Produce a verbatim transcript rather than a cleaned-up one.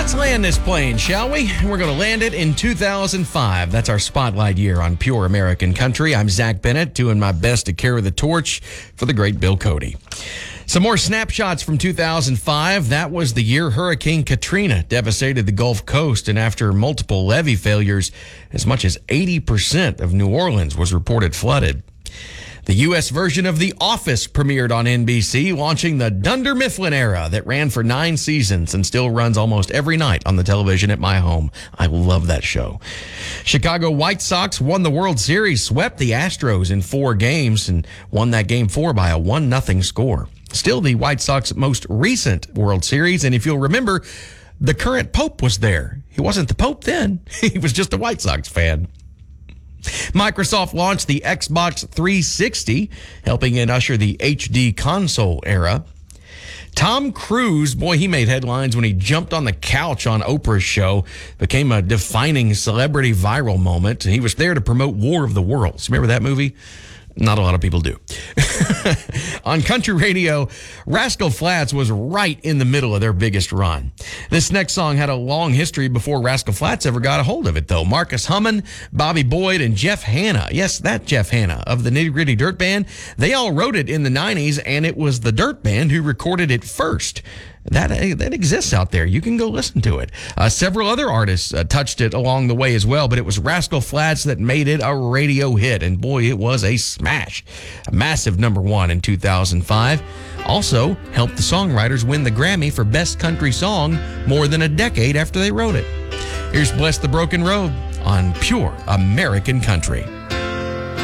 Let's land this plane, shall we? We're going to land it in two thousand five. That's our spotlight year on Pure American Country. I'm Zach Bennett, doing my best to carry the torch for the great Bill Cody. Some more snapshots from two thousand five. That was the year Hurricane Katrina devastated the Gulf Coast, and after multiple levee failures, as much as eighty percent of New Orleans was reported flooded. The U S version of The Office premiered on N B C, launching the Dunder Mifflin era that ran for nine seasons and still runs almost every night on the television at my home. I love that show. Chicago White Sox won the World Series, swept the Astros in four games, and won that game four by a one nothing score. Still the White Sox most recent World Series, and if you'll remember, the current Pope was there. He wasn't the Pope then. He was just a White Sox fan. Microsoft launched the Xbox three sixty, helping it usher the H D console era. Tom Cruise, boy, he made headlines when he jumped on the couch on Oprah's show, became a defining celebrity viral moment. He was there to promote War of the Worlds. Remember that movie? Not a lot of people do. On country radio, Rascal Flatts was right in the middle of their biggest run. This next song had a long history before Rascal Flatts ever got a hold of it, though. Marcus Hummon, Bobby Boyd, and Jeff Hanna, yes, that Jeff Hanna of the Nitty Gritty Dirt Band, they all wrote it in the nineties, and it was the Dirt Band who recorded it first. That that exists out there. You can go listen to it. Uh, several other artists uh, touched it along the way as well, but it was Rascal Flatts that made it a radio hit, and boy, it was a smash. A massive number one in two thousand five. Also helped the songwriters win the Grammy for Best Country Song more than a decade after they wrote it. Here's Bless the Broken Road on Pure American Country.